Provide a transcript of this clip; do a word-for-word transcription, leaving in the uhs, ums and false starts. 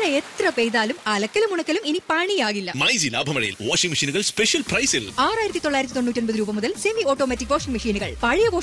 മഴ എത്ര പെയ്താലും അലക്കലും ഉണക്കലും ഇനി പണിയാകില്ല. മൈജി ലാഭമഴയിൽ വാഷിംഗ് മെഷീനുകൾ സ്പെഷ്യൽ പ്രൈസിൽ. ആറായിരത്തി തൊള്ളായിരത്തി തൊണ്ണൂറ്റി ഒൻപത് രൂപ മുതൽ സെമി ഓട്ടോമാറ്റിക് വാഷിംഗ് മെഷീനുകൾ. പഴയ